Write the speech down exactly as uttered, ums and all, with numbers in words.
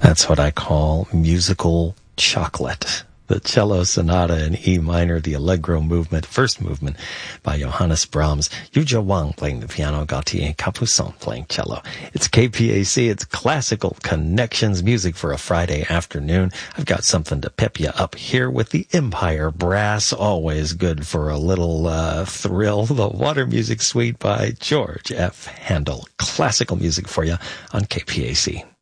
That's what I call musical chocolate. The Cello Sonata in E minor, the Allegro movement, first movement by Johannes Brahms. Yuzha Wang playing the piano, Gautier Capuçon playing cello. It's K P A C, it's Classical Connections, music for a Friday afternoon. I've got something to pep you up here with the Empire Brass, always good for a little uh, thrill. The Water Music Suite by George F. Handel. Classical music for you on K P A C.